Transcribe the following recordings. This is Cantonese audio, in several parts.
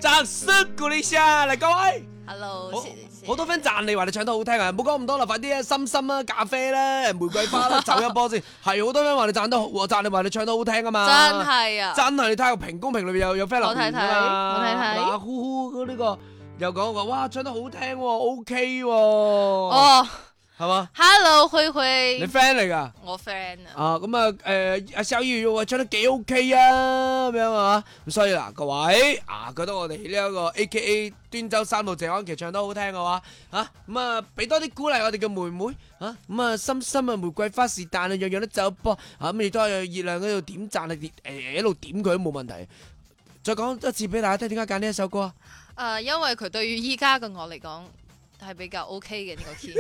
掌聲鼓勵一下，嚟各位。 Hello， 好多 friend 讚你話你唱得好聽啊！唔好講咁多啦，快啲啊，心心啦、咖啡啦、玫瑰花啦，走一波先。係好多 friend 話你讚得好，讚你話你唱得好聽啊嘛！ 真係啊！ 真係你睇下個評公評裏邊有 friend 留言啊嘛！ 我睇睇阿呼呼呢個又講話，哇唱得好聽喎，OK 喎。 哦， 係嘛 ？Hello，輝輝， 你 friend 嚟㗎？ 我 friend 啊。 啊咁啊阿小雨話唱得幾 OK 啊咁樣啊，咁所以嗱各位啊覺得我哋呢一個 AKA 端州三路謝安琪唱得好聽嘅話啊咁啊俾多啲鼓勵我哋嘅妹妹啊咁啊心心啊玫瑰花是但啊樣樣都走波啊咁亦都係熱量喺度點讚啊一路點佢都冇問題。再講一次俾大家聽，點解揀呢一首歌啊？ 因為佢對於依家嘅我嚟講係比較 OK 嘅呢個 key，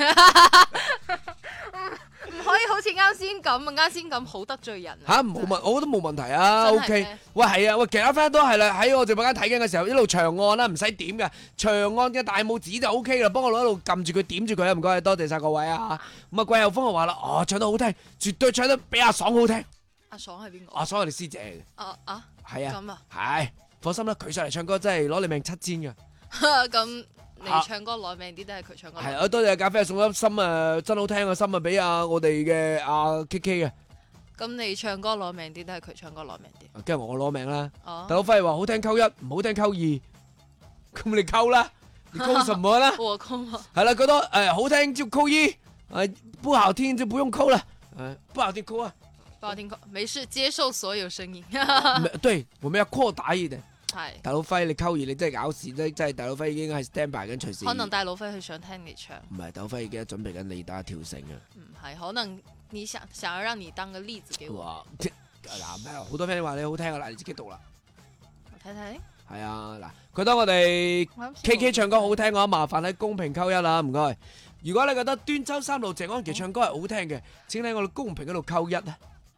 唔可以好似啱先咁，啱先咁好得罪人啊！ 冇問，我覺得冇問題啊真係 ，OK 咩。 喂係啊，喂其他 friend 都係啦，喺我直播間睇緊嘅時候，一路長按啦，唔使點嘅，長按嘅大拇指就 OK 啦，幫我一路撳住佢點住佢啊，唔該，多謝晒各位啊！咁啊季後峰就話啦，哦唱得好聽，絕對唱得比阿爽好聽。 阿爽係邊個？ 阿爽係你師姐嚟嘅。係啊。 咁啊？ 係，放心啦，佢上嚟唱歌真係攞你命7煎㗎。 咁你唱歌攞命啲都係佢唱歌。 係啊，多謝咖啡送粒心啊，真好聽嘅心啊，俾我哋嘅阿 KK 嘅。 咁你唱歌攞命啲都係佢唱歌攞命啲。 跟住我攞命啦。 哦。 大佬輝話好聽溝一，唔好聽溝二，咁你溝啦，你溝什麼啦？ 我溝啊。 係啦，覺得好聽就溝一，不好聽就不用溝啦，不好聽溝啊。 不好聽溝，沒事，接受所有聲音。 對，我們要擴大一點。 係。 大佬輝，你溝二你真係搞事，真係大佬輝已經係 stand by 緊隨時。 可能大佬輝佢想聽你唱。 唔係，大佬輝已經準備緊你打跳繩啊。 唔係，可能你想要讓你當個例子給我。 哇！嗱，好多 friend 話你好聽啊，嗱，你自己讀啦。 我睇睇。 係啊，嗱，覺得我哋 KK 唱歌好聽嘅話，麻煩喺公屏扣一啦，唔該。如果你覺得端州三路謝安琪唱歌係好聽嘅，請喺我哋公屏嗰度扣一啊。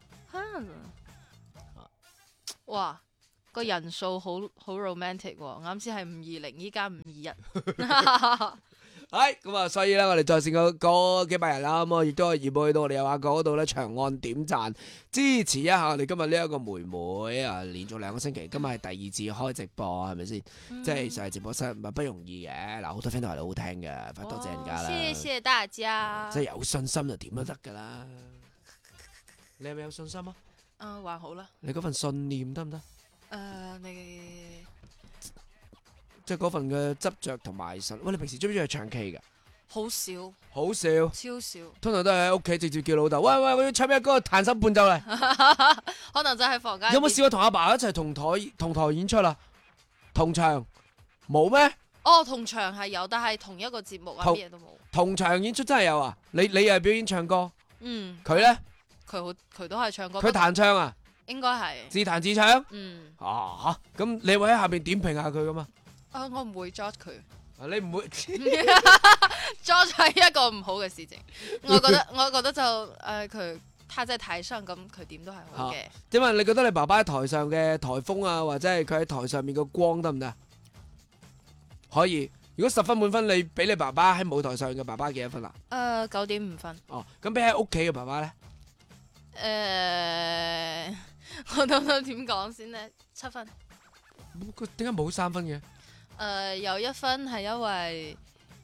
哇，個人數好 romantic 喎，啱先係520，依家521。 係咁啊，所以咧，我哋在線嗰幾百人啦，咁啊，亦都可以移步去到我哋右下角嗰度咧，長按點讚支持一下我哋今日呢一個妹妹啊，連續2個星期，今日係第2次開直播，係咪先？即係上嚟直播室唔係不容易嘅，嗱，好多 friend 都話你好聽嘅，快多謝人家啦。 謝謝大家。 即係有信心就點都得噶啦。你係咪有信心啊？ 還好啦。 你嗰份信念得唔得？ 你即係嗰份嘅執着同埋信。喂，你平時中唔中意唱 K 噶？ 好少。 好少。 超少。 通常都係喺屋企直接叫老豆，喂，我要唱咩歌，彈手伴奏嚟。 可能就喺房間。 有冇試過同阿爸一齊同台演出啊？同場冇咩？ 哦，同場係有，但係同一個節目啊，咩嘢都冇。 同場演出真係有啊？你又係表演唱歌？佢咧？ 佢都係唱歌。 佢彈唱啊？ 應該係。 自彈自唱？咁你會喺下邊點評下佢噶嘛？ 我唔會 judge 佢。 你唔會 judge 係一個唔好嘅事情。我覺得就佢他在台上咁，佢點都係好嘅。 點啊？你覺得你爸爸喺台上嘅台風啊，或者係佢喺台上面個光得唔得？可以。如果10分滿分，你俾你爸爸喺舞台上嘅爸爸幾多分啊 ？9.5分。 哦，咁俾喺屋企嘅爸爸咧？ 我諗諗點講先咧，7分。 佢點解冇3分嘅？ 有1分係因為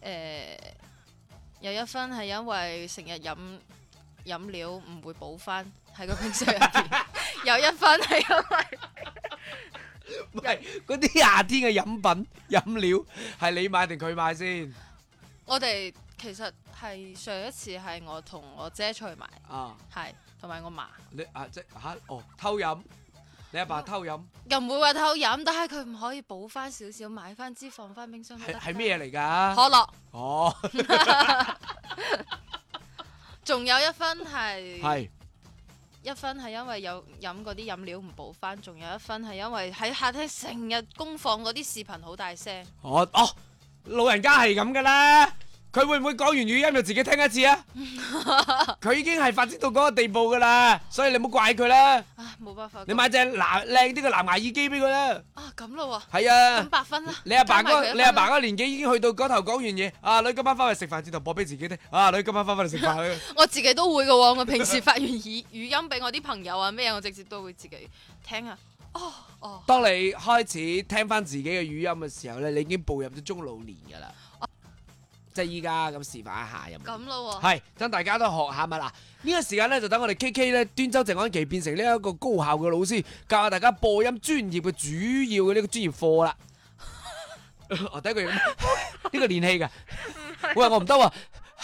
有1分係因為成日飲料唔會補翻喺個冰箱入邊。有1分係因為唔係嗰啲夏天嘅飲品飲料係你買定佢買先？ 我哋其實係上一次係我同我姐出去買，係同埋我嫲。 你偷飲？你阿爸偷飲？ 又唔會話偷飲，但係佢唔可以補翻少少，買翻支放翻冰箱。 係咩嘢嚟㗎？ 可樂。 哦。 仲有1分係。 係。 1分係因為有飲嗰啲飲料唔補翻，仲有1分係因為喺客廳成日公放嗰啲視頻好大聲。 老人家係咁噶啦，佢會唔會講完語音就自己聽一次啊？佢已經係發展到嗰個地步噶啦，所以你唔好怪佢啦。 冇辦法。 你買隻靚啲嘅藍牙耳機俾佢啦。 咁咯喎。 係啊。 咁8分啦。 你阿爸嗰年紀已經去到嗰頭講完嘢，女今晚翻去食飯，轉頭播俾自己聽。女今晚翻嚟食飯。 我自己都會噶喎，我平時發完語音俾我啲朋友啊咩，我直接都會自己聽啊。 哦， 當你開始聽翻自己嘅語音嘅時候咧，你已經步入咗中老年噶啦。即係依家咁示範一下有冇？ 咁咯喎。 係，等大家都學下嘛嗱。呢個時間咧就等我哋 KK 咧端州靜安期變成呢一個高校嘅老師，教下大家播音專業嘅主要嘅呢個專業課啦。我第一句呢個練氣㗎。喂，我唔得喎。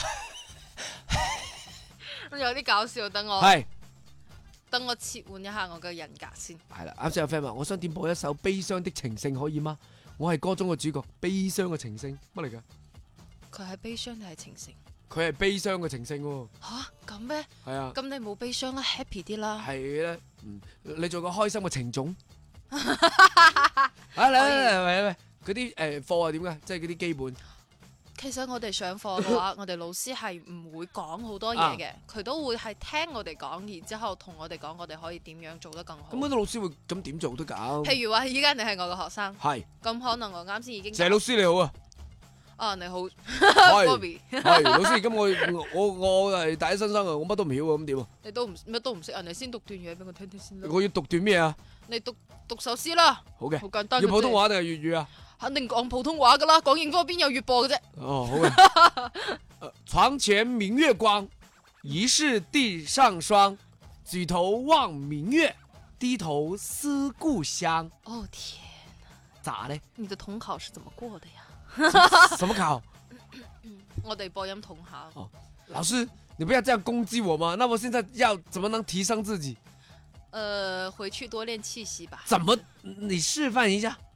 有啲搞笑，等我切換一下我嘅人格先。 係啦，啱先有 friend 話，我想點播一首悲傷的情聖可以嗎？我係歌中嘅主角，悲傷嘅情聖乜嚟㗎？ 佢係悲傷定係情聖？ 佢係悲傷嘅情聖喎。 吓咁咩？ 係啊。 咁你冇悲傷啦 ，happy 啲啦。 係啦，你做個開心嘅情種。啊嚟，嗰啲課係點㗎？即係嗰啲基本。 其實我哋上課嘅話，我哋老師係唔會講好多嘢嘅，佢都會係聽我哋講，然之後同我哋講，我哋可以點樣做得更好。 咁嗰啲老師會咁點做都搞。 譬如話，依家你係我嘅學生， 係。 咁可能我啱先已經。 謝老師你好啊。 啊你好 ，Bobby。係老師，咁我係大一新生啊，我乜都唔曉啊，咁點啊？ 你都乜都唔識啊？你先讀段嘢俾我聽聽先啦。 我要讀段咩啊？ 你讀首詩啦。 好嘅。 好簡單。 要普通話定係粵語啊？ 肯定講普通話噶啦，廣應科邊有粵播嘅啫。 哦，好嘅。床前明月光，疑是地上霜。舉頭望明月，低頭思故鄉。 哦天哪！ 咋咧？ 你的統考是怎麼過的呀？ 什麼考？ 我哋播音統考。 哦，老師，你不要這樣攻擊我嘛？那我現在要怎麼能提升自己？ 回去多練氣息吧。 怎麼？你示範一下。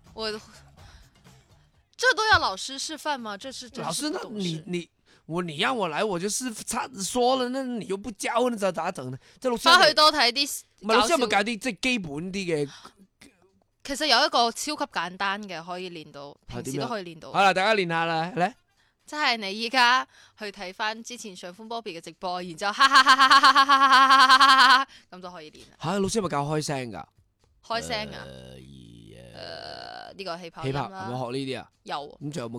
這都要老師示範嗎？這是老師，那你讓我來，我就是說了，那你又不教，那咋整呢？即係老師翻去多睇啲。 唔係老師有冇教啲即係基本啲嘅？ 其實有一個超級簡單嘅可以練到，平時都可以練到。 好啦，大家練下啦，嚟。 即係你依家去睇翻之前上歡 Bobby 嘅直播，然之後哈哈哈哈哈哈哈哈哈哈哈咁就可以練啦。 嚇，老師有冇教開聲㗎？ 開聲啊？呢個氣泡音啦。 氣泡有冇學呢啲啊？ 有。 咁仲有冇？